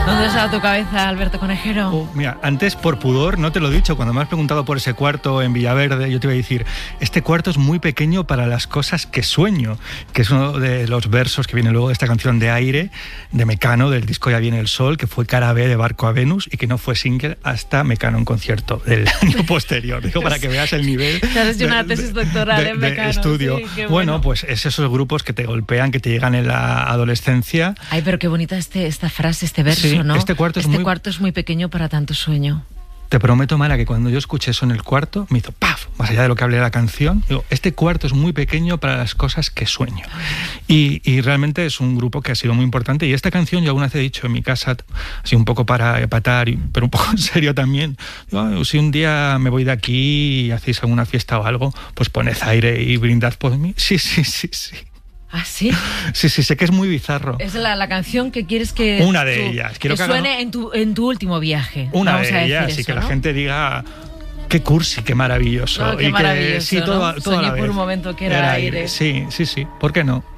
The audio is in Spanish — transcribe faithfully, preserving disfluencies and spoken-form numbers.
¿Dónde está tu cabeza, Alberto Conejero? Oh, mira, antes por pudor, no te lo he dicho, cuando me has preguntado por ese cuarto en Villaverde, yo te iba a decir, este cuarto es muy pequeño para las cosas que sueño, que es uno de los versos que viene luego de esta canción de Aire, de Mecano, del disco Ya viene el sol, que fue cara B de Barco a Venus y que no fue single hasta Mecano en concierto del año posterior. Digo, para que veas el nivel Te has hecho de, una tesis doctoral de, en de Mecano. estudio. Sí, qué bueno. bueno, pues es esos grupos que te golpean, que te llegan en la adolescencia. Ay, pero qué bonita este, esta frase, este verso, Sí, ¿no? este cuarto es este muy... cuarto es muy pequeño para tanto sueño. Te prometo, Mara, que cuando yo escuché eso en el cuarto, me hizo ¡paf! Más allá de lo que hablé de la canción, digo, este cuarto es muy pequeño para las cosas que sueño. Y, y realmente es un grupo que ha sido muy importante. Y esta canción yo alguna vez he dicho en mi casa, así un poco para epatar, pero un poco en serio también. Digo, si un día me voy de aquí y hacéis alguna fiesta o algo, pues poned Aire y brindad por mí. Sí, sí, sí, sí. ¿Ah, sí? Sí, sí, sé que es muy bizarro. Es la, la canción que quieres que... Una de tu, ellas. Quiero que, que suene haga... en, tu, en tu último viaje. Una Vamos de a ellas, decir y eso, que ¿no? la gente diga... Qué cursi, qué maravilloso. No, qué y maravilloso, que, sí, ¿no? toda, toda Soñé la vez. por un momento que era, era aire. Sí, sí, sí. ¿Por qué no?